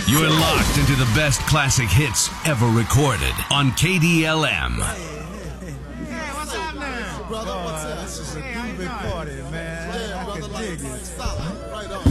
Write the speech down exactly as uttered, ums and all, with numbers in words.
You're locked into the best classic hits ever recorded on K D L M. Hey, what's up now? Brother, what's up? This is a groovy party, man. Yeah, I brother, can like, dig like it. solid. Right on.